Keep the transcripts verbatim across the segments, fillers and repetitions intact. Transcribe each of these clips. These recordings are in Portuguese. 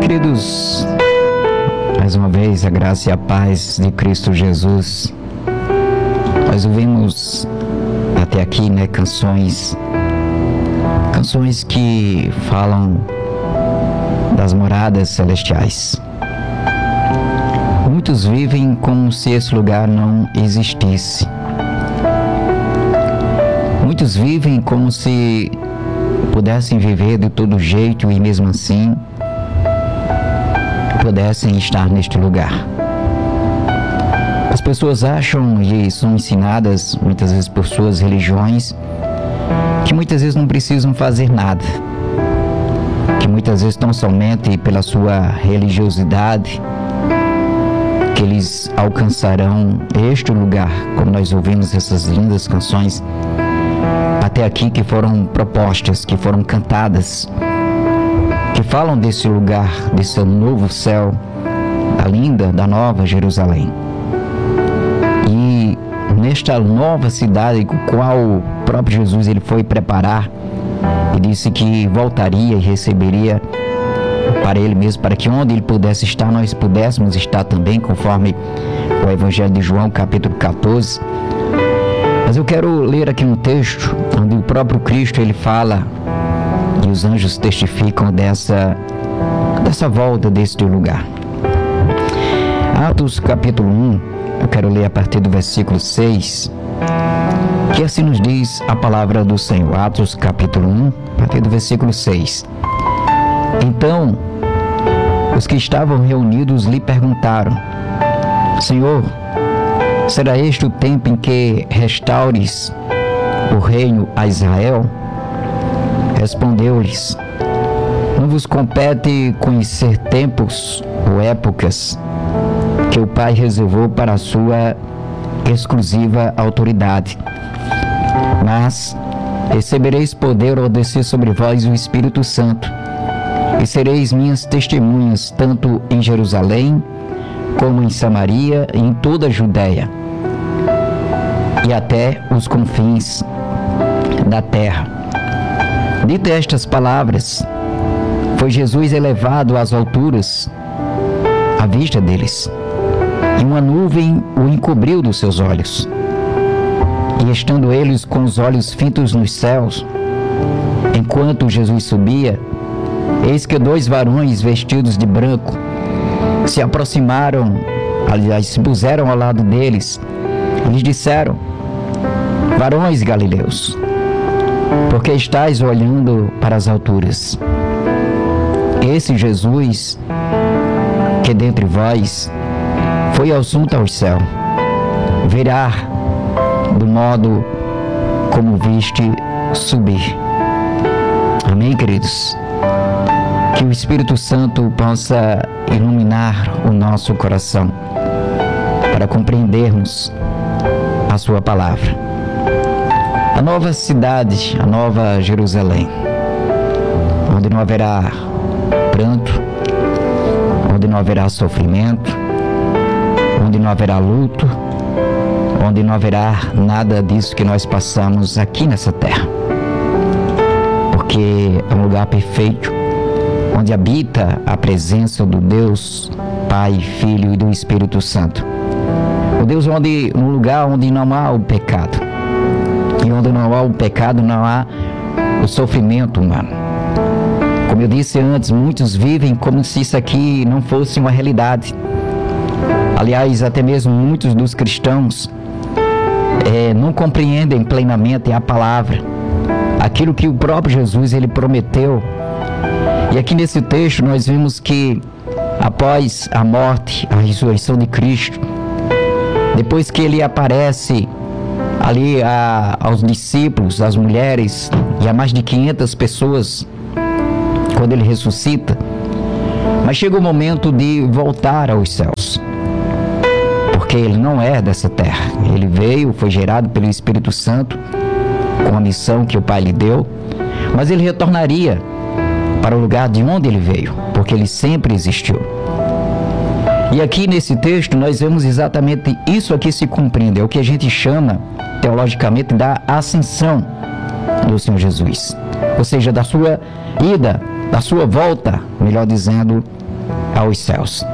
Queridos, mais uma vez a graça e a paz de Cristo Jesus. Nós ouvimos até aqui, né, canções, canções que falam das moradas celestiais. Muitos vivem como se esse lugar não existisse. Muitos vivem como se pudessem viver de todo jeito e mesmo assim pudessem estar neste lugar. As pessoas acham e são ensinadas muitas vezes por suas religiões que muitas vezes não precisam fazer nada, que muitas vezes tão somente pela sua religiosidade que eles alcançarão este lugar, como nós ouvimos essas lindas canções até aqui que foram propostas, que foram cantadas, que falam desse lugar, desse novo céu, da linda, da nova Jerusalém. E nesta nova cidade, com a qual o próprio Jesus ele foi preparar, e disse que voltaria e receberia para ele mesmo, para que onde ele pudesse estar, nós pudéssemos estar também, conforme o Evangelho de João, capítulo catorze. Mas eu quero ler aqui um texto onde o próprio Cristo ele fala e os anjos testificam dessa, dessa volta deste lugar. Atos capítulo um, eu quero ler a partir do versículo seis, que assim nos diz a palavra do Senhor. Atos capítulo um, a partir do versículo seis. Então, os que estavam reunidos lhe perguntaram: Senhor, será este o tempo em que restaures o reino a Israel? Respondeu-lhes: não vos compete conhecer tempos ou épocas que o Pai reservou para a sua exclusiva autoridade. Mas recebereis poder ao descer sobre vós o Espírito Santo, e sereis minhas testemunhas tanto em Jerusalém, como em Samaria e em toda a Judéia, e até os confins da terra. Dito estas palavras, foi Jesus elevado às alturas à vista deles, e uma nuvem o encobriu dos seus olhos. E estando eles com os olhos fitos nos céus, enquanto Jesus subia, eis que dois varões vestidos de branco se aproximaram, aliás, se puseram ao lado deles, e lhes disseram: varões galileus, por que estáis olhando para as alturas? Esse Jesus, que dentre vós foi assunto ao céu, virá do modo como viste subir. Amém, queridos? Que o Espírito Santo possa iluminar o nosso coração para compreendermos a sua palavra. A nova cidade, a nova Jerusalém, onde não haverá pranto, onde não haverá sofrimento, onde não haverá luto, onde não haverá nada disso que nós passamos aqui nessa terra. Porque é um lugar perfeito, onde habita a presença do Deus Pai, Filho e do Espírito Santo. O Deus onde, um lugar onde não há o pecado. E onde não há o pecado, não há o sofrimento humano. Como eu disse antes, muitos vivem como se isso aqui não fosse uma realidade. Aliás, até mesmo muitos dos cristãos é, não compreendem plenamente a palavra, aquilo que o próprio Jesus ele prometeu. E aqui nesse texto nós vimos que após a morte, a ressurreição de Cristo, depois que ele aparece ali a, aos discípulos, às mulheres e a mais de quinhentas pessoas, quando ele ressuscita, mas chega o momento de voltar aos céus, porque ele não é dessa terra. Ele veio, foi gerado pelo Espírito Santo com a missão que o Pai lhe deu, mas ele retornaria para o lugar de onde ele veio, porque ele sempre existiu. E aqui nesse texto nós vemos exatamente isso aqui se cumprindo, é o que a gente chama teologicamente da ascensão do Senhor Jesus, ou seja, da sua ida, da sua volta, melhor dizendo, aos céus.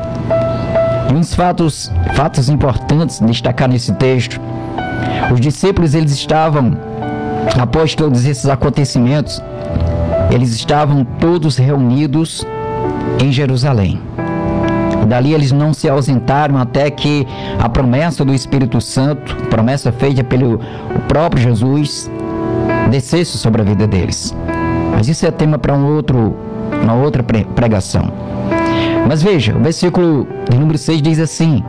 E uns fatos, fatos importantes destacar nesse texto: os discípulos, eles estavam, após todos esses acontecimentos, eles estavam todos reunidos em Jerusalém. Dali eles não se ausentaram até que a promessa do Espírito Santo, promessa feita pelo próprio Jesus, descesse sobre a vida deles. Mas isso é tema para um outro, uma outra pregação. Mas veja, o versículo de número seis diz assim: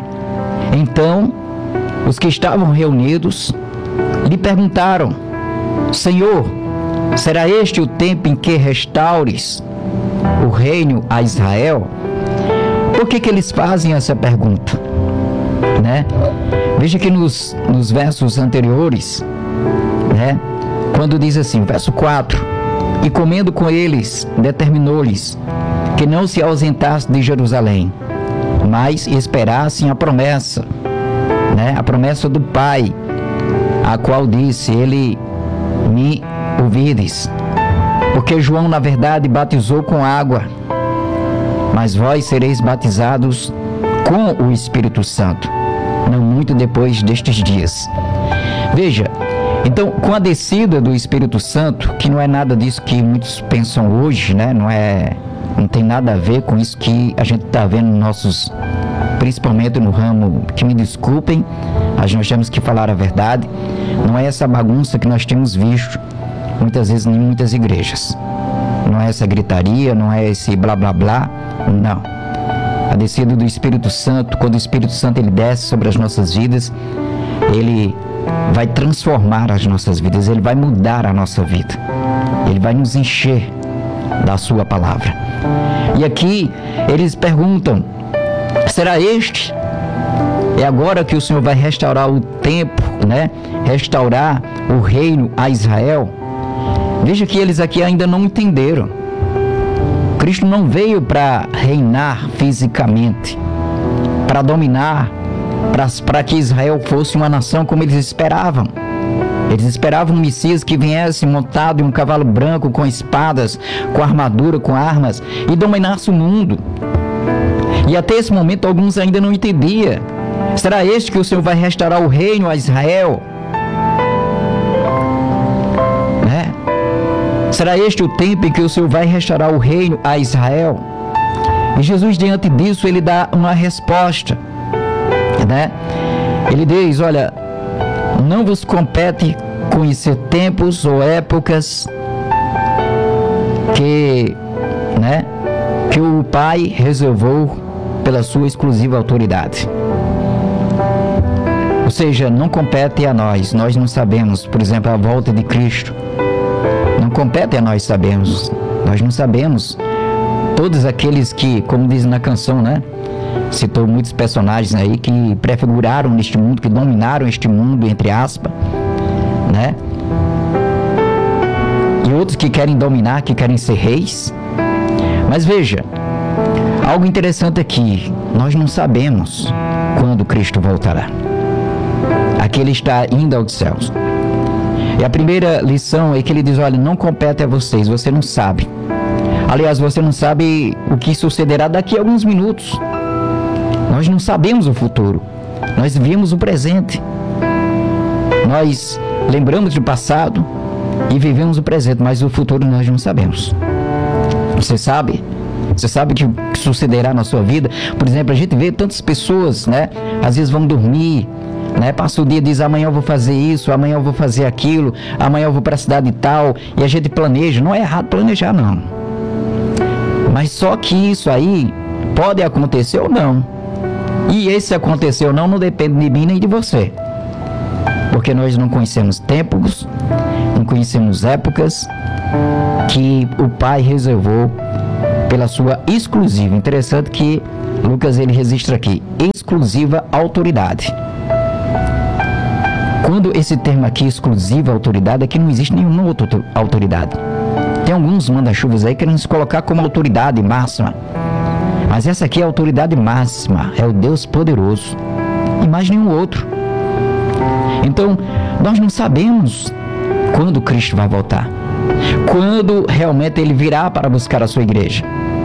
então os que estavam reunidos lhe perguntaram: Senhor, será este o tempo em que restaures o reino a Israel? Por que que eles fazem essa pergunta? Né? Veja que nos, nos versos anteriores, né, quando diz assim, verso quatro: e comendo com eles, determinou-lhes que não se ausentassem de Jerusalém, mas esperassem a promessa, né, a promessa do Pai, a qual disse: ele me ouvides. Porque João, na verdade, batizou com água, mas vós sereis batizados com o Espírito Santo, não muito depois destes dias. Veja, então, com a descida do Espírito Santo, que não é nada disso que muitos pensam hoje, né? Não é, não tem nada a ver com isso que a gente está vendo nos nossos, principalmente no ramo, que me desculpem, mas nós temos que falar a verdade. Não é essa bagunça que nós temos visto muitas vezes em muitas igrejas. Não é essa gritaria, não é esse blá blá blá, não. A descida do Espírito Santo, quando o Espírito Santo ele desce sobre as nossas vidas, ele vai transformar as nossas vidas, ele vai mudar a nossa vida, ele vai nos encher da sua palavra. E aqui eles perguntam: será este? É agora que o Senhor vai restaurar o tempo, né? Restaurar o reino a Israel? Veja que eles aqui ainda não entenderam. Cristo não veio para reinar fisicamente, para dominar, para que Israel fosse uma nação como eles esperavam. Eles esperavam um Messias que viesse montado em um cavalo branco, com espadas, com armadura, com armas, e dominasse o mundo. E até esse momento alguns ainda não entendiam. Será este que o Senhor vai restaurar o reino a Israel? Né? Será este o tempo em que o Senhor vai restaurar o reino a Israel? E Jesus, diante disso, ele dá uma resposta, né? Ele diz: olha, não vos compete conhecer tempos ou épocas que, né, que o Pai reservou pela sua exclusiva autoridade. Ou seja, não compete a nós, nós não sabemos, por exemplo, a volta de Cristo. Não compete a nós sabermos, nós não sabemos. Todos aqueles que, como diz na canção, né, citou muitos personagens aí que prefiguraram neste mundo, que dominaram este mundo, entre aspas, né? E outros que querem dominar, que querem ser reis. Mas veja, algo interessante aqui: nós não sabemos quando Cristo voltará. Aqui ele está indo aos céus. E a primeira lição é que ele diz: olha, não compete a vocês, você não sabe. Aliás, você não sabe o que sucederá daqui a alguns minutos. Nós não sabemos o futuro, nós vivemos o presente. Nós lembramos do passado e vivemos o presente, mas o futuro nós não sabemos. Você sabe? Você sabe o que sucederá na sua vida? Por exemplo, a gente vê tantas pessoas, né? Às vezes vão dormir, né? Passa o dia e diz: amanhã eu vou fazer isso, amanhã eu vou fazer aquilo, amanhã eu vou para a cidade tal, e a gente planeja. Não é errado planejar, não. Mas só que isso aí pode acontecer ou não. E esse acontecer ou não não depende de mim nem de você. Porque nós não conhecemos tempos, não conhecemos épocas que o Pai reservou pela sua exclusiva. Interessante que Lucas ele registra aqui: exclusiva autoridade. Quando esse termo aqui, exclusiva autoridade, é que não existe nenhuma outra autoridade. Tem alguns manda-chuvas aí querendo se colocar como autoridade máxima. Mas essa aqui é a autoridade máxima, é o Deus poderoso, e mais nenhum outro. Então, nós não sabemos quando Cristo vai voltar, quando realmente ele virá para buscar a sua igreja.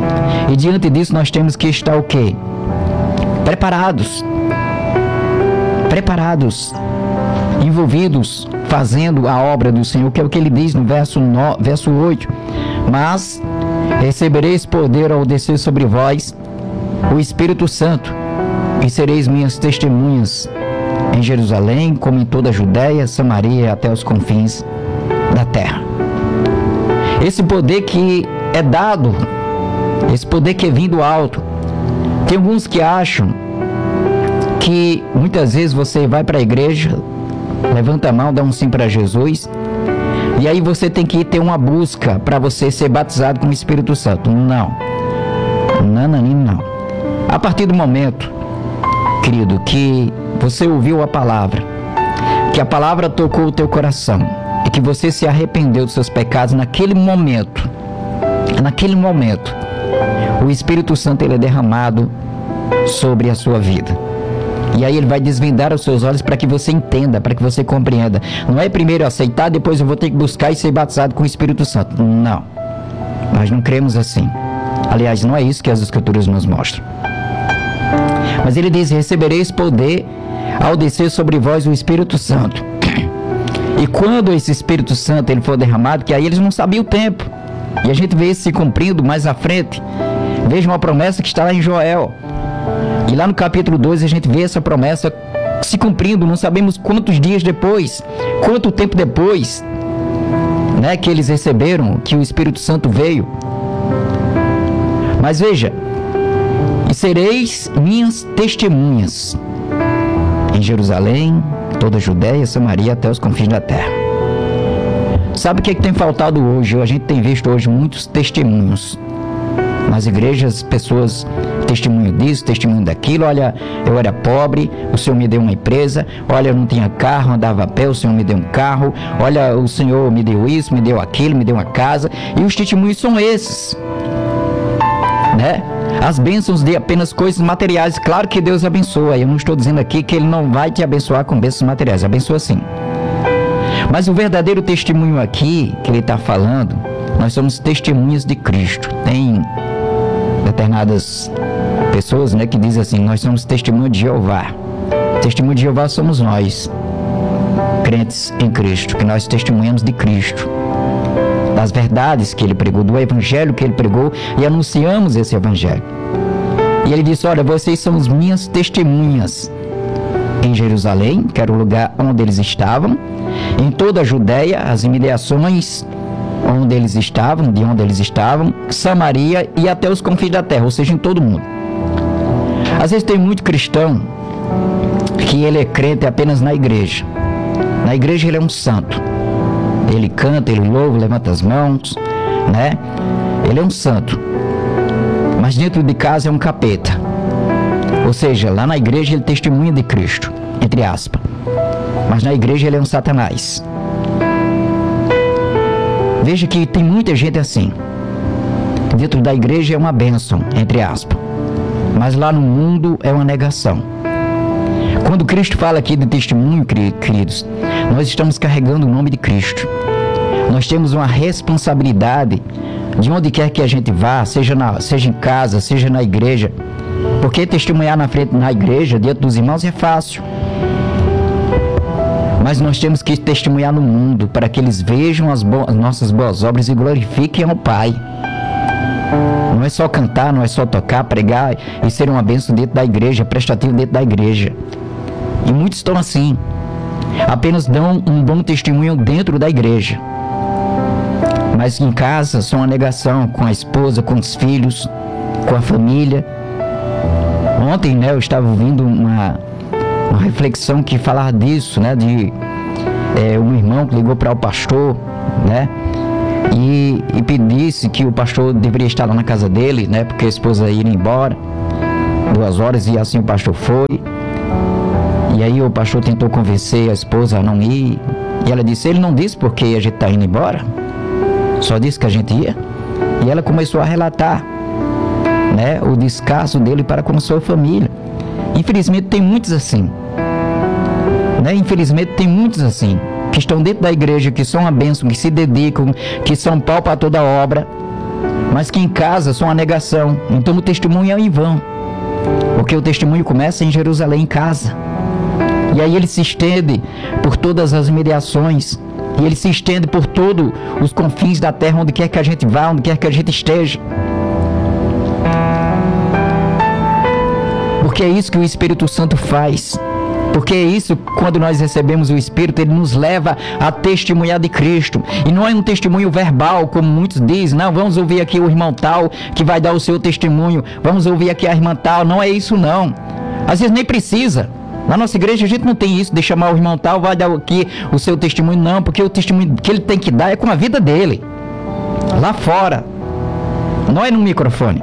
E diante disso nós temos que estar o quê? Preparados. Preparados. Envolvidos, fazendo a obra do Senhor, que é o que ele diz no verso, no, verso oito. Mas recebereis poder ao descer sobre vós o Espírito Santo, e sereis minhas testemunhas em Jerusalém, como em toda a Judéia, Samaria e até os confins da terra. Esse poder que é dado, esse poder que é vindo alto. Tem alguns que acham que muitas vezes você vai para a igreja, levanta a mão, dá um sim para Jesus, e aí você tem que ter uma busca para você ser batizado com o Espírito Santo. Não. Não, não, não. A partir do momento, querido, que você ouviu a palavra, que a palavra tocou o teu coração, e que você se arrependeu dos seus pecados, naquele momento, naquele momento, o Espírito Santo ele é derramado sobre a sua vida. E aí ele vai desvendar os seus olhos para que você entenda, para que você compreenda. Não é primeiro aceitar, depois eu vou ter que buscar e ser batizado com o Espírito Santo. Não. Nós não cremos assim. Aliás, não é isso que as Escrituras nos mostram. Mas ele diz: recebereis poder ao descer sobre vós o Espírito Santo. E quando esse Espírito Santo ele for derramado, que aí eles não sabiam o tempo. E a gente vê isso se cumprindo mais à frente. Veja uma promessa que está lá em Joel. E lá no capítulo dois a gente vê essa promessa se cumprindo. Não sabemos quantos dias depois, quanto tempo depois, né, que eles receberam, que o Espírito Santo veio. Mas veja: e sereis minhas testemunhas em Jerusalém, toda a Judéia, Samaria, até os confins da terra. Sabe o que, é que tem faltado hoje? A gente tem visto hoje muitos testemunhos nas igrejas, pessoas testemunho disso, testemunho daquilo. Olha, eu era pobre, o Senhor me deu uma empresa. Olha, eu não tinha carro, andava a pé, o Senhor me deu um carro. Olha, o Senhor me deu isso, me deu aquilo, me deu uma casa. E os testemunhos são esses, né? As bênçãos de apenas coisas materiais. Claro que Deus abençoa. Eu não estou dizendo aqui que Ele não vai te abençoar com bênçãos materiais. Abençoa sim. Mas o verdadeiro testemunho aqui que Ele está falando, nós somos testemunhas de Cristo. Tem determinadas pessoas, né, que dizem assim: nós somos testemunho de Jeová. Testemunho de Jeová somos nós, crentes em Cristo, que nós testemunhamos de Cristo, das verdades que Ele pregou, do Evangelho que Ele pregou, e anunciamos esse Evangelho. E Ele disse: olha, vocês são as minhas testemunhas em Jerusalém, que era o lugar onde eles estavam, em toda a Judéia, as imediações onde eles estavam, de onde eles estavam, Samaria e até os confins da terra, ou seja, em todo mundo. Às vezes tem muito cristão que ele é crente apenas na igreja. Na igreja ele é um santo. Ele canta, ele louva, levanta as mãos, né? Ele é um santo. Mas dentro de casa é um capeta. Ou seja, lá na igreja ele testemunha de Cristo, entre aspas. Mas na igreja ele é um satanás. Veja que tem muita gente assim. Dentro da igreja é uma bênção, entre aspas. Mas lá no mundo é uma negação. Quando Cristo fala aqui de testemunho, queridos, nós estamos carregando o nome de Cristo. Nós temos uma responsabilidade de onde quer que a gente vá, seja, na, seja em casa, seja na igreja. Porque testemunhar na frente, na igreja, diante dos irmãos, é fácil. Mas nós temos que testemunhar no mundo, para que eles vejam as, bo- as nossas boas obras e glorifiquem ao Pai. Não é só cantar, não é só tocar, pregar e ser uma bênção dentro da igreja, prestativo dentro da igreja. E muitos estão assim, apenas dão um bom testemunho dentro da igreja, mas em casa são uma negação, com a esposa, com os filhos, com a família. Ontem, né, eu estava ouvindo uma, uma reflexão que falava disso, né, de é, um irmão que ligou para o pastor, né, e, e pedisse que o pastor deveria estar lá na casa dele, né, porque a esposa ia embora duas horas, e assim o pastor foi. E aí o pastor tentou convencer a esposa a não ir, e ela disse: ele não disse porque a gente está indo embora, só disse que a gente ia. E ela começou a relatar, né, o descaso dele para com a sua família. Infelizmente tem muitos assim, né? Infelizmente tem muitos assim, que estão dentro da igreja, que são uma bênção, que se dedicam, que são pau para toda obra, mas que em casa são uma negação. Então o testemunho é em vão, porque o testemunho começa em Jerusalém, em casa, e aí ele se estende por todas as mediações, e ele se estende por todos os confins da terra, onde quer que a gente vá, onde quer que a gente esteja. Porque é isso que o Espírito Santo faz. Porque é isso, quando nós recebemos o Espírito, ele nos leva a testemunhar de Cristo. E não é um testemunho verbal, como muitos dizem. Não, vamos ouvir aqui o irmão tal, que vai dar o seu testemunho. Vamos ouvir aqui a irmã tal. Não é isso, não. Às vezes nem precisa. Na nossa igreja a gente não tem isso de chamar o irmão tal, vai dar aqui o seu testemunho. Não, porque o testemunho que ele tem que dar é com a vida dele. Lá fora. Não é no microfone.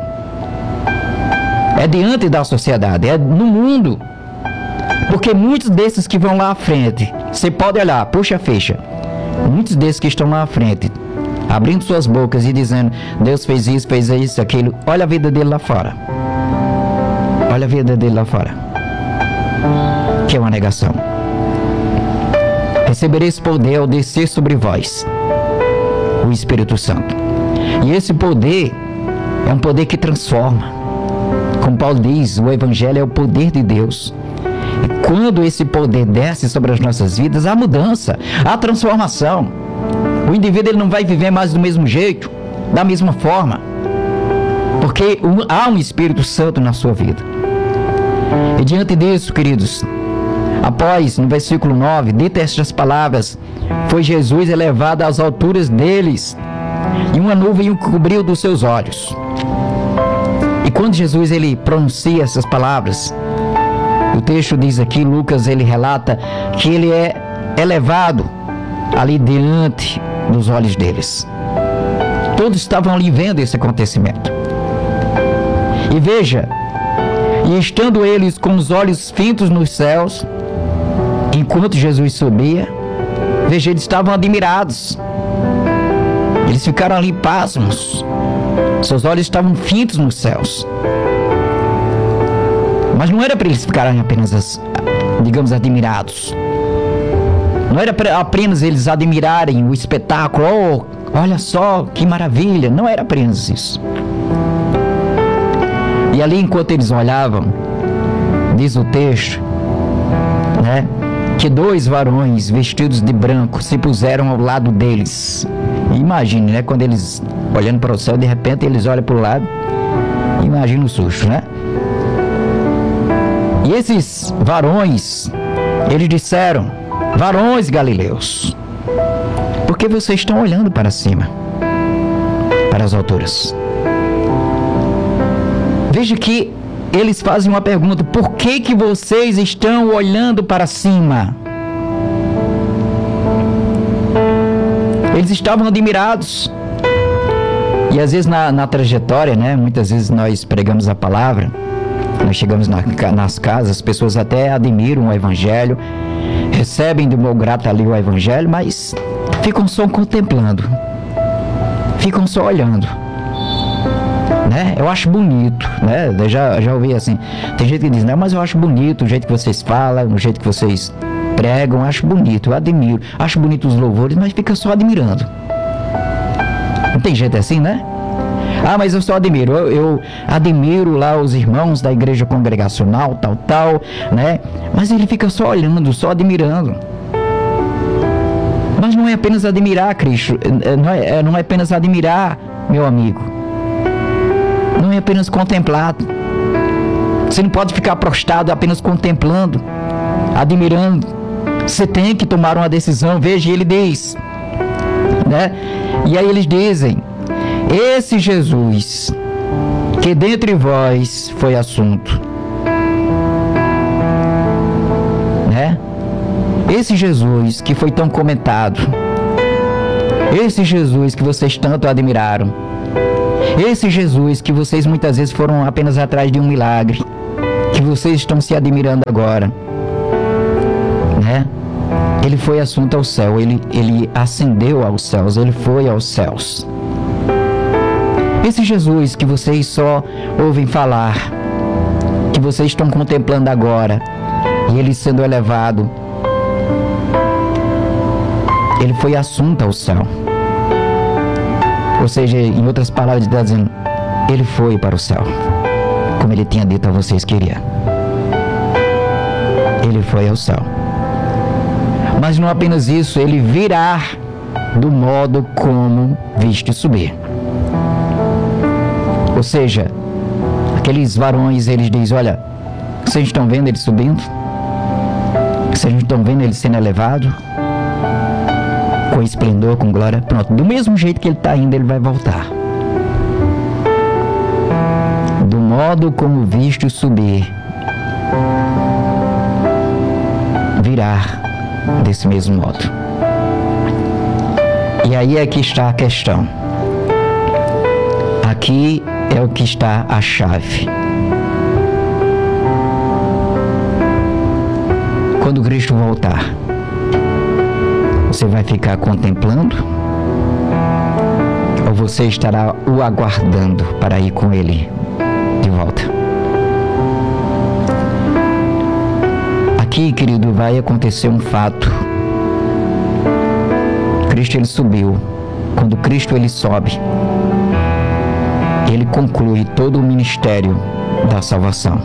É diante da sociedade, é no mundo. Porque muitos desses que vão lá à frente, você pode olhar, puxa a ficha, muitos desses que estão lá à frente, abrindo suas bocas e dizendo, Deus fez isso, fez isso, aquilo, olha a vida dele lá fora. Olha a vida dele lá fora. Que é uma negação. Recebereis poder ao descer sobre vós o Espírito Santo. E esse poder é um poder que transforma. Como Paulo diz, o Evangelho é o poder de Deus. E quando esse poder desce sobre as nossas vidas, há mudança, há transformação. O indivíduo ele não vai viver mais do mesmo jeito, da mesma forma, porque há um Espírito Santo na sua vida. E diante disso, queridos, após, no versículo nove, dita estas palavras, foi Jesus elevado às alturas deles, e uma nuvem o cobriu dos seus olhos. E quando Jesus ele pronuncia essas palavras, o texto diz aqui, Lucas ele relata que ele é elevado ali diante dos olhos deles. Todos estavam ali vendo esse acontecimento. E veja, e estando eles com os olhos fitos nos céus, enquanto Jesus subia, veja, eles estavam admirados. Eles ficaram ali pasmos. Seus olhos estavam fitos nos céus. Mas não era para eles ficarem apenas, digamos, admirados. Não era para apenas eles admirarem o espetáculo. Oh, olha só, que maravilha. Não era apenas isso. E ali, enquanto eles olhavam, diz o texto, né, que dois varões vestidos de branco se puseram ao lado deles. E imagine, né, quando eles, olhando para o céu, de repente eles olham para o lado. Imagina o susto, né? E esses varões, eles disseram, varões galileus, por que vocês estão olhando para cima, para as alturas? Veja que eles fazem uma pergunta, por que que vocês estão olhando para cima? Eles estavam admirados. E às vezes na, na trajetória, né, muitas vezes nós pregamos a palavra, nós chegamos na, nas casas, as pessoas até admiram o Evangelho, recebem de bom grato ali o Evangelho, mas ficam só contemplando, ficam só olhando, né? Eu acho bonito, né? Eu já, já ouvi assim, tem gente que diz, não, mas eu acho bonito o jeito que vocês falam, o jeito que vocês pregam, acho bonito, eu admiro, acho bonito os louvores, mas fica só admirando. Não tem gente assim, né? Ah, mas eu só admiro, eu, eu admiro lá os irmãos da igreja congregacional, tal, tal, né? Mas ele fica só olhando, só admirando. Mas não é apenas admirar, Cristo, não é, não é apenas admirar, meu amigo. Não é apenas contemplar. Você não pode ficar prostrado apenas contemplando, admirando. Você tem que tomar uma decisão. Veja, ele diz, né? E aí eles dizem, esse Jesus que dentre vós foi assunto, né? Esse Jesus que foi tão comentado, esse Jesus que vocês tanto admiraram, esse Jesus que vocês muitas vezes foram apenas atrás de um milagre, que vocês estão se admirando agora, né? Ele foi assunto ao céu, ele, ele ascendeu aos céus, ele foi aos céus. Esse Jesus que vocês só ouvem falar, que vocês estão contemplando agora, e ele sendo elevado, ele foi assunto ao céu. Ou seja, em outras palavras, ele está dizendo, ele foi para o céu, como ele tinha dito a vocês que iria. Ele foi ao céu. Mas não apenas isso, ele virá do modo como viste subir. Ou seja, aqueles varões, eles dizem, olha, vocês estão vendo ele subindo? Vocês estão vendo ele sendo elevado? Com esplendor, com glória? Pronto, do mesmo jeito que ele está indo, ele vai voltar. Do modo como viste subir, virá desse mesmo modo. E aí é que está a questão. Aqui é o que está a chave. Quando Cristo voltar, você vai ficar contemplando? Ou você estará o aguardando para ir com Ele de volta? Aqui, querido, vai acontecer um fato. Cristo, ele subiu. Quando Cristo, ele sobe, ele conclui todo o ministério da salvação.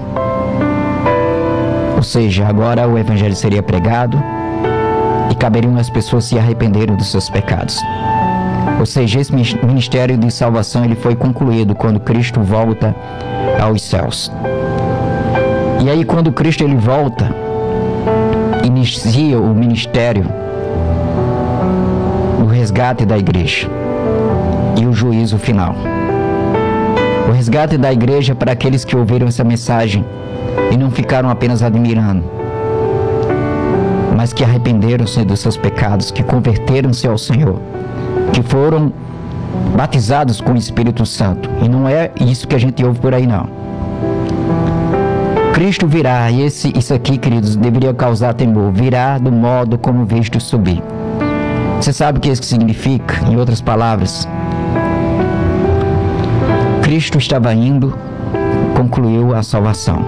Ou seja, agora o evangelho seria pregado e caberiam as pessoas se arrependerem dos seus pecados. Ou seja, esse ministério de salvação, ele foi concluído quando Cristo volta aos céus. E aí, quando Cristo, ele volta, inicia o ministério, o resgate da igreja e o juízo final. O resgate da igreja para aqueles que ouviram essa mensagem e não ficaram apenas admirando, mas que arrependeram-se dos seus pecados, que converteram-se ao Senhor, que foram batizados com o Espírito Santo. E não é isso que a gente ouve por aí, não. Cristo virá, e esse, isso aqui, queridos, deveria causar temor. Virá do modo como visto subir. Você sabe o que isso significa? Em outras palavras, Cristo estava indo, concluiu a salvação.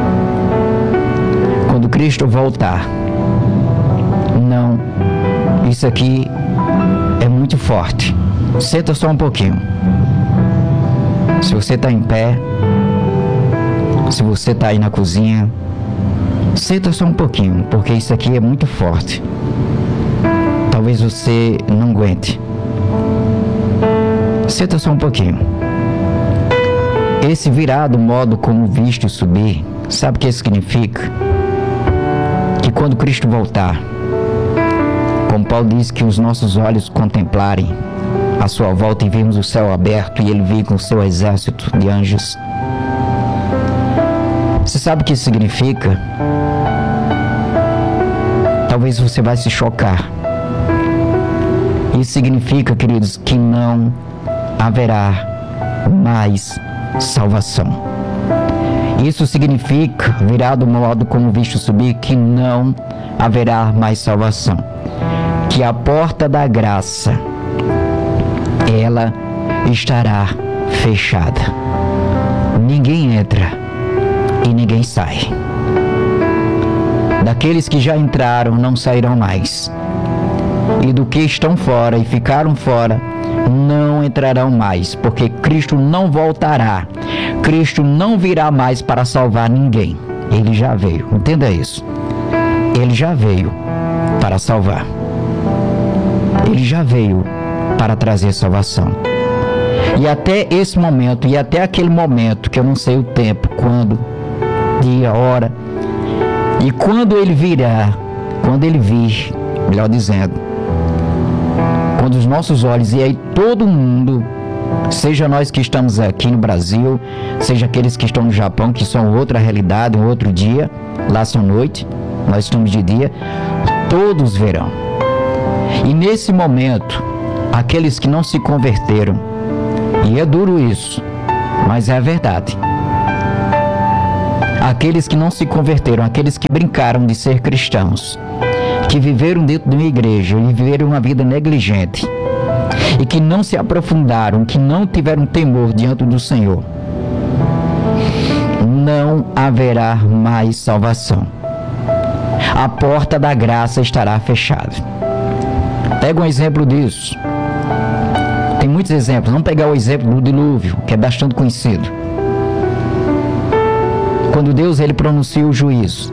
Quando Cristo voltar, não, isso aqui é muito forte. Senta só um pouquinho. Se você está em pé, se você está aí na cozinha, senta só um pouquinho, porque isso aqui é muito forte. Talvez você não aguente. Senta só um pouquinho. Esse virá do modo como visto subir, sabe o que isso significa? Que quando Cristo voltar, como Paulo diz, que os nossos olhos contemplarem a sua volta e vimos o céu aberto e ele vir com o seu exército de anjos. Você sabe o que isso significa? Talvez você vai se chocar. Isso significa, queridos, que não haverá mais salvação. Isso significa, virá do modo como visto subir, que não haverá mais salvação. Que a porta da graça, ela estará fechada. Ninguém entra e ninguém sai. Daqueles que já entraram, não sairão mais. E do que estão fora e ficaram fora, não entrarão mais, porque Cristo não voltará. Cristo não virá mais para salvar ninguém. Ele já veio, entenda isso. Ele já veio para salvar. Ele já veio para trazer salvação. E até esse momento, e até aquele momento, que eu não sei o tempo, quando, dia, hora, e quando ele virá, quando ele vir, melhor dizendo, quando os nossos olhos, e aí todo mundo, seja nós que estamos aqui no Brasil, seja aqueles que estão no Japão, que são outra realidade, um outro dia, lá são noite, nós estamos de dia, todos verão. E nesse momento, aqueles que não se converteram, e é duro isso, mas é a verdade, aqueles que não se converteram, aqueles que brincaram de ser cristãos, que viveram dentro de uma igreja e viveram uma vida negligente, e que não se aprofundaram, que não tiveram temor diante do Senhor, não haverá mais salvação. A porta da graça estará fechada. Pega um exemplo disso. Tem muitos exemplos. Vamos pegar o exemplo do dilúvio, que é bastante conhecido. Quando Deus ele pronuncia o juízo,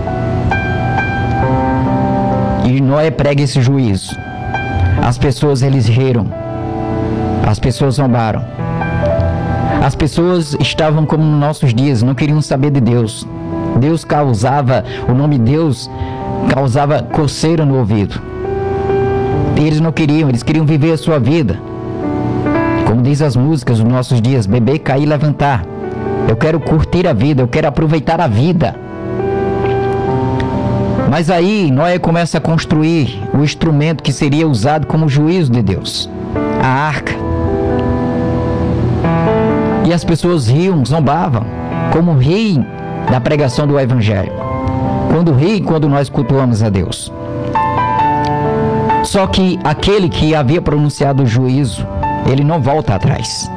e Noé prega esse juízo, as pessoas eles riram, as pessoas zombaram, as pessoas estavam como nos nossos dias, não queriam saber de Deus. Deus causava, o nome Deus causava coceira no ouvido. E eles não queriam, eles queriam viver a sua vida. Como diz as músicas dos nossos dias, beber, cair, levantar. Eu quero curtir a vida, eu quero aproveitar a vida. Mas aí Noé começa a construir o instrumento que seria usado como juízo de Deus, a arca. E as pessoas riam, zombavam, como riem da pregação do Evangelho. Quando riem, quando nós cultuamos a Deus. Só que aquele que havia pronunciado o juízo, ele não volta atrás.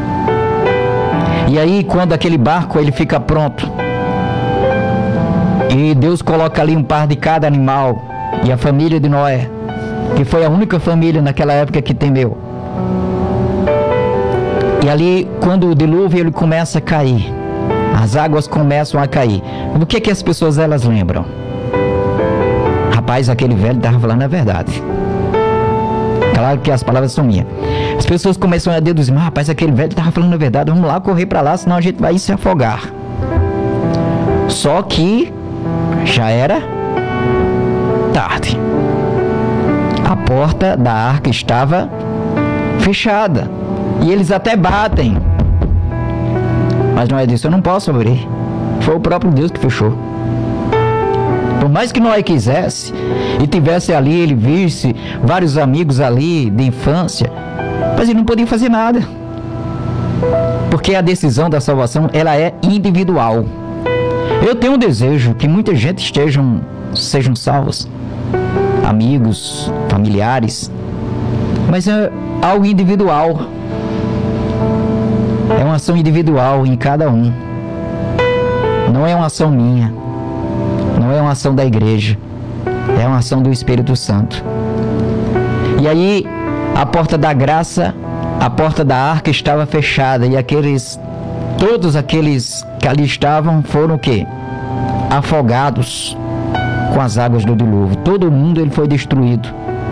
E aí, quando aquele barco ele fica pronto, e Deus coloca ali um par de cada animal, e a família de Noé, que foi a única família naquela época que temeu. E ali, quando o dilúvio ele começa a cair, as águas começam a cair. O que é que as pessoas elas lembram? Rapaz, aquele velho estava falando a verdade. Claro que as palavras são minhas. As pessoas começam a deduzir, mas rapaz, aquele velho estava falando a verdade, vamos lá correr para lá, senão a gente vai se afogar. Só que já era tarde. A porta da arca estava fechada. E eles até batem. Mas Noé disse, eu não posso abrir. Foi o próprio Deus que fechou. Por mais que Noé quisesse e tivesse ali, ele visse vários amigos ali de infância, mas ele não podia fazer nada. Porque a decisão da salvação, ela é individual. Eu tenho um desejo que muita gente estejam, sejam salvos. Amigos, familiares. Mas é algo individual. É uma ação individual em cada um. Não é uma ação minha. Não é uma ação da igreja. É uma ação do Espírito Santo. E aí, a porta da graça, a porta da arca estava fechada. E aqueles, todos aqueles que ali estavam foram o quê? Afogados com as águas do dilúvio. Todo mundo ele foi destruído.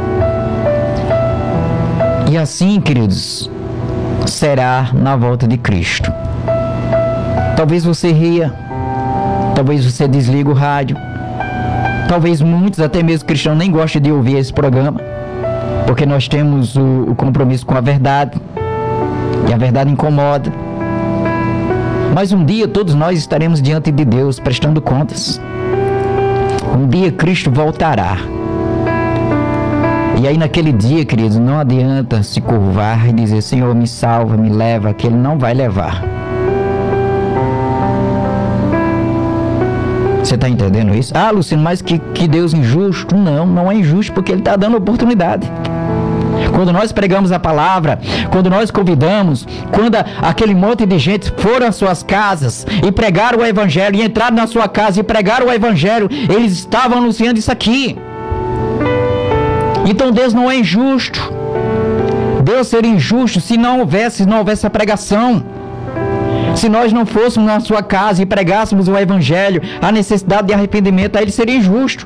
E assim, queridos, será na volta de Cristo. Talvez você ria, talvez você desliga o rádio, talvez muitos, até mesmo cristãos, nem gostem de ouvir esse programa, porque nós temos o, o compromisso com a verdade, e a verdade incomoda. Mas um dia todos nós estaremos diante de Deus prestando contas. Um dia Cristo voltará. E aí naquele dia, queridos, não adianta se curvar e dizer, Senhor, me salva, me leva, que Ele não vai levar. Você está entendendo isso? Ah, Luciano, mas que, que Deus injusto? Não, não é injusto, porque Ele está dando oportunidade. Quando nós pregamos a palavra, quando nós convidamos, quando a, aquele monte de gente foram às suas casas e pregaram o Evangelho, e entraram na sua casa e pregaram o Evangelho, eles estavam anunciando isso aqui. Então Deus não é injusto. Deus seria injusto se não houvesse, se não houvesse a pregação. Se nós não fôssemos na sua casa e pregássemos o Evangelho, a necessidade de arrependimento, aí Ele seria injusto.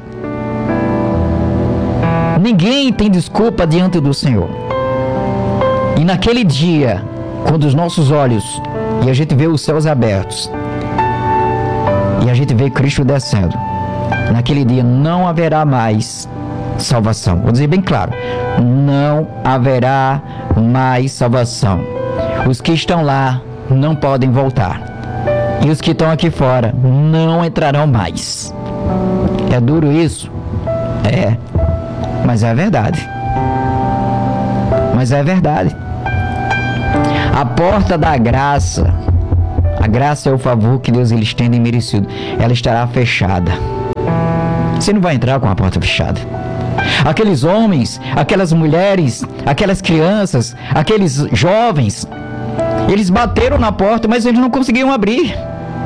Ninguém tem desculpa diante do Senhor. E naquele dia, quando os nossos olhos, e a gente vê os céus abertos, e a gente vê Cristo descendo, naquele dia não haverá mais salvação. Vou dizer bem claro, não haverá mais salvação. Os que estão lá não podem voltar, e os que estão aqui fora não entrarão mais. É duro isso? É, mas é verdade. Mas é verdade. A porta da graça, a graça é o favor que Deus ele estende merecido, ela estará fechada. Você não vai entrar com a porta fechada. Aqueles homens, aquelas mulheres, aquelas crianças, aqueles jovens, eles bateram na porta, mas eles não conseguiram abrir.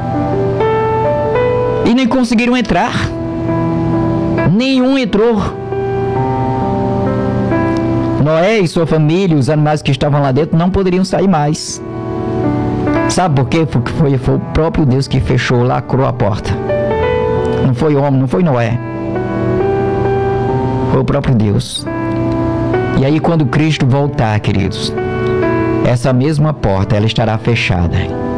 E nem conseguiram entrar. Nenhum entrou. Noé e sua família, os animais que estavam lá dentro, não poderiam sair mais. Sabe por quê? Porque foi, foi o próprio Deus que fechou, lacrou a porta. Não foi homem, não foi Noé. Foi o próprio Deus. E aí quando Cristo voltar, queridos, essa mesma porta, ela estará fechada.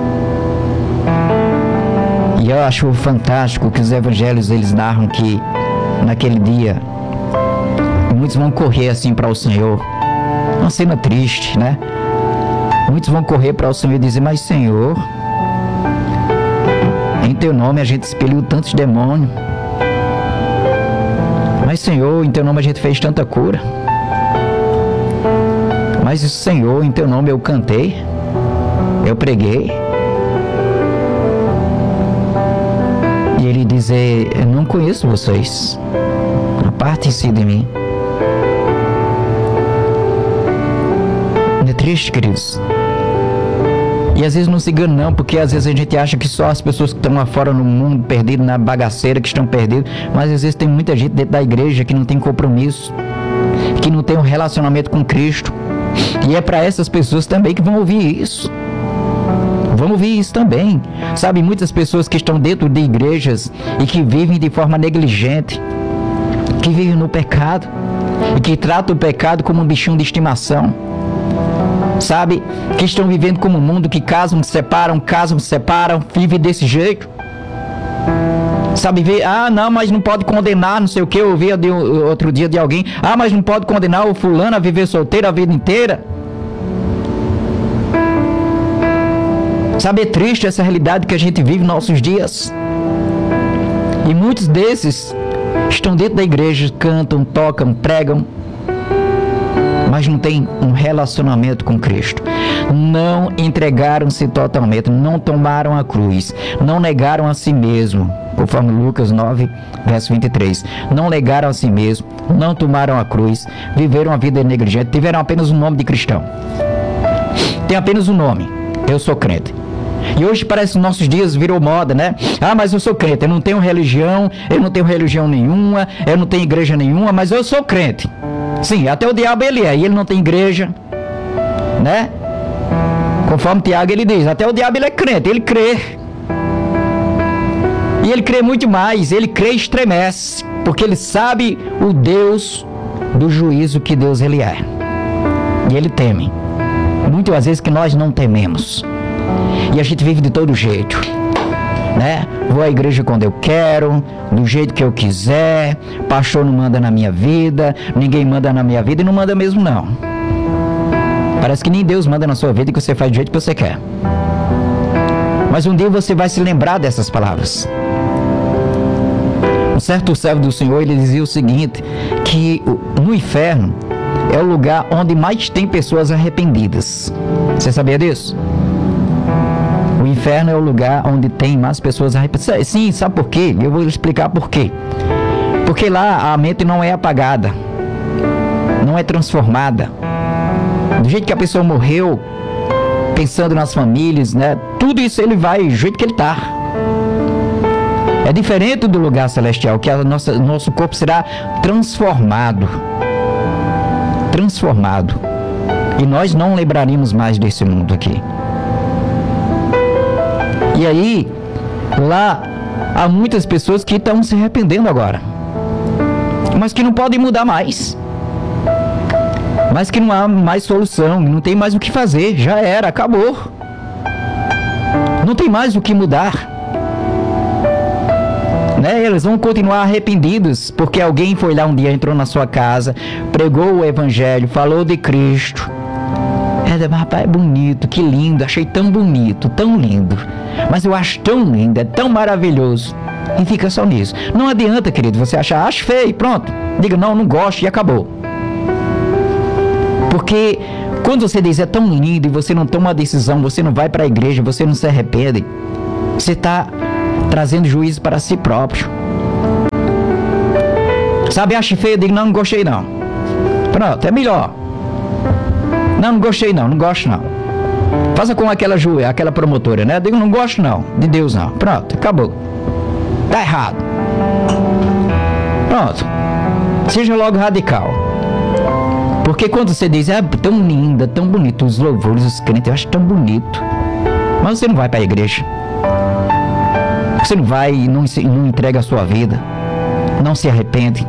E eu acho fantástico que os evangelhos, eles narram que naquele dia muitos vão correr assim para o Senhor. Uma cena triste, né? Muitos vão correr para o Senhor e dizer: mas Senhor, em teu nome a gente expeliu tantos demônios. Mas Senhor, em teu nome a gente fez tanta cura. Mas Senhor, em teu nome eu cantei, eu preguei. E ele dizer: eu não conheço vocês, apartem-se de mim. Não é triste, queridos? E às vezes não se engana não, porque às vezes a gente acha que só as pessoas que estão lá fora no mundo perdido, na bagaceira, que estão perdidos, mas às vezes tem muita gente dentro da igreja que não tem compromisso, que não tem um relacionamento com Cristo. E é para essas pessoas também que vão ouvir isso. Vão ouvir isso também. Sabe, muitas pessoas que estão dentro de igrejas e que vivem de forma negligente, que vivem no pecado e que tratam o pecado como um bichinho de estimação. Sabe, que estão vivendo como um mundo, que casam, se separam, casam, se separam, vivem desse jeito. Sabe, ver, ah, não, mas não pode condenar, não sei o que, eu ouvi de, outro dia de alguém, ah, mas não pode condenar o fulano a viver solteiro a vida inteira. Sabe, é triste essa realidade que a gente vive nos nossos dias. E muitos desses estão dentro da igreja, cantam, tocam, pregam, mas não tem um relacionamento com Cristo. Não entregaram-se totalmente, não tomaram a cruz, não negaram a si mesmo, conforme Lucas nove, verso vinte e três. Não negaram a si mesmo, não tomaram a cruz, viveram a vida negligente, tiveram apenas o nome de cristão. Tem apenas o nome, eu sou crente. E hoje parece que nos nossos dias virou moda, né? Ah, mas eu sou crente, eu não tenho religião, eu não tenho religião nenhuma, eu não tenho igreja nenhuma, mas eu sou crente. Sim, até o diabo ele é, e ele não tem igreja, né? Conforme Tiago ele diz, até o diabo ele é crente, ele crê. E ele crê muito mais, ele crê e estremece, porque ele sabe o Deus do juízo que Deus ele é. E ele teme. Muitas vezes que nós não tememos. E a gente vive de todo jeito, né? Vou à igreja quando eu quero, do jeito que eu quiser, pastor não manda na minha vida, ninguém manda na minha vida e não manda mesmo não. Parece que nem Deus manda na sua vida e que você faz do jeito que você quer. Mas um dia você vai se lembrar dessas palavras. Um certo servo do Senhor, ele dizia o seguinte, que no inferno é o lugar onde mais tem pessoas arrependidas. Você sabia disso? O inferno é o lugar onde tem mais pessoas arrependidas. Sim, sabe por quê? Eu vou explicar por quê. Porque lá a mente não é apagada, não é transformada. Do jeito que a pessoa morreu, pensando nas famílias, né? Tudo isso ele vai do jeito que ele está. É diferente do lugar celestial, que a nossa, nosso corpo será transformado. Transformado. E nós não lembraríamos mais desse mundo aqui. E aí, lá, há muitas pessoas que estão se arrependendo agora. Mas que não podem mudar mais. Mas que não há mais solução, não tem mais o que fazer, já era, acabou. Não tem mais o que mudar. Né? Eles vão continuar arrependidos, porque alguém foi lá um dia, entrou na sua casa, pregou o evangelho, falou de Cristo. É, rapaz, é bonito, que lindo, achei tão bonito, tão lindo. Mas eu acho tão lindo, é tão maravilhoso. E fica só nisso. Não adianta, querido, você achar, acho feio, pronto. Diga, não, não gosto e acabou. Porque quando você diz é tão lindo e você não toma uma decisão, você não vai para a igreja, você não se arrepende, você está trazendo juízo para si próprio. Sabe, acho feio, digo, não, não gostei não. Pronto, é melhor. Não, não gostei não, não gosto não. Faça com aquela juíza, aquela promotora, né? Digo, não gosto não, de Deus não. Pronto, acabou. Tá errado. Pronto. Seja logo radical. Porque quando você diz, ah, tão linda, tão bonito, os louvores, os crentes, eu acho tão bonito. Mas você não vai para a igreja. Você não vai e não, não entrega a sua vida. Não se arrepende.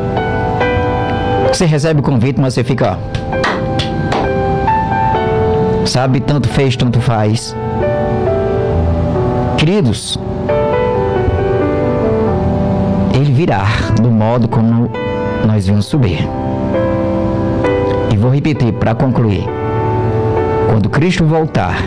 Você recebe o convite, mas você fica, ó, sabe, tanto fez, tanto faz. Queridos, Ele virá do modo como nós vimos subir. E vou repetir para concluir. Quando Cristo voltar,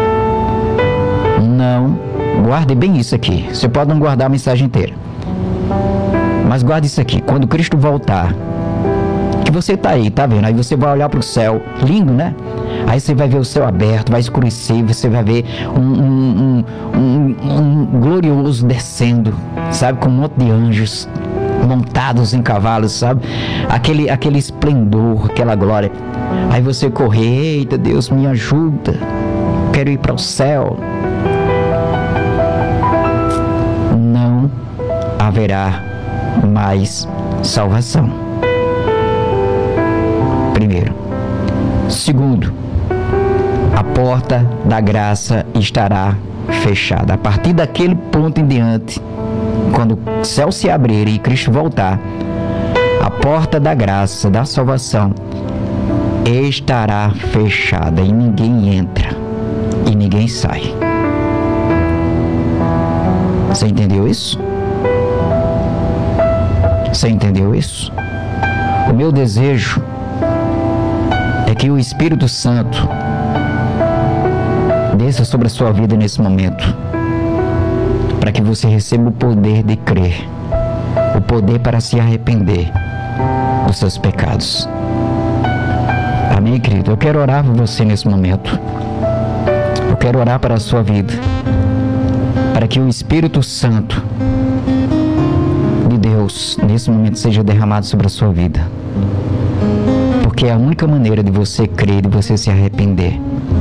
não, guarde bem isso aqui. Você pode não guardar a mensagem inteira, mas guarde isso aqui. Quando Cristo voltar, que você tá aí, tá vendo? Aí você vai olhar para o céu, lindo, né? Aí você vai ver o céu aberto, vai escurecer, você vai ver um, um, um, um, um glorioso descendo, sabe? Com um monte de anjos montados em cavalos, sabe? Aquele, aquele esplendor, aquela glória. Aí você correr, eita, Deus me ajuda, quero ir para o céu. Não haverá mais salvação. Primeiro. Segundo, a porta da graça estará fechada. A partir daquele ponto em diante, quando o céu se abrir e Cristo voltar, a porta da graça, da salvação, estará fechada e ninguém entra e ninguém sai. Você entendeu isso? Você entendeu isso? O meu desejo é que o Espírito Santo desça sobre a sua vida nesse momento, para que você receba o poder de crer, o poder para se arrepender dos seus pecados. Amém, querido? Eu quero orar por você nesse momento. Eu quero orar para a sua vida, para que o Espírito Santo de Deus nesse momento seja derramado sobre a sua vida. Porque é a única maneira de você crer, de você se arrepender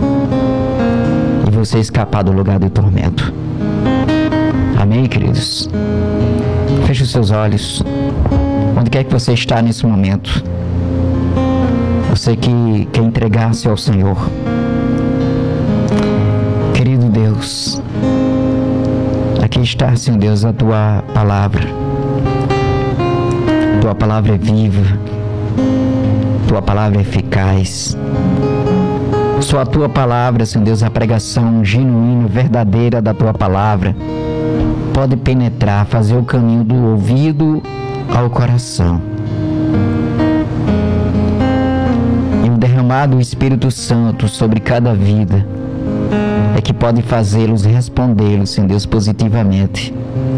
e você escapar do lugar do tormento. Amém, queridos? Feche os seus olhos. Onde quer que você está nesse momento, você que quer entregar-se ao Senhor. Querido Deus, aqui está, Senhor Deus, a Tua palavra. Tua palavra é viva. Tua palavra é eficaz. Só a Tua palavra, Senhor Deus, a pregação genuína, verdadeira da Tua palavra, pode penetrar, fazer o caminho do ouvido ao coração. E o derramado do Espírito Santo sobre cada vida é que pode fazê-los respondê-los, Senhor Deus, positivamente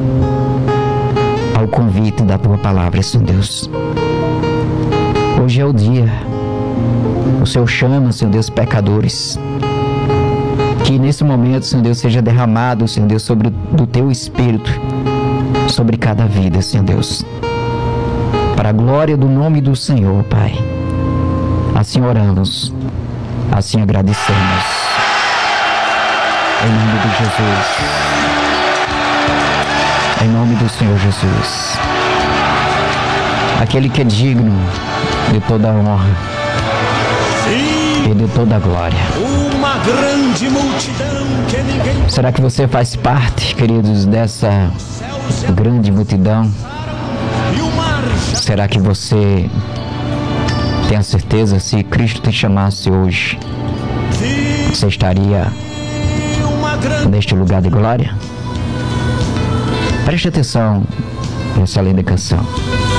ao convite da Tua palavra, Senhor Deus. Hoje é o dia. O Senhor chama, Senhor Deus, pecadores. Que nesse momento, Senhor Deus, seja derramado, Senhor Deus, sobre do Teu Espírito, sobre cada vida, Senhor Deus. Para a glória do nome do Senhor, Pai. Assim oramos, assim agradecemos. Em nome de Jesus. Em nome do Senhor Jesus. Aquele que é digno de toda a honra e de toda a glória. Uma grande multidão que ninguém... Será que você faz parte, queridos, dessa grande multidão? Será que você tem a certeza, se Cristo te chamasse hoje, você estaria neste lugar de glória? Preste atenção nessa linda canção.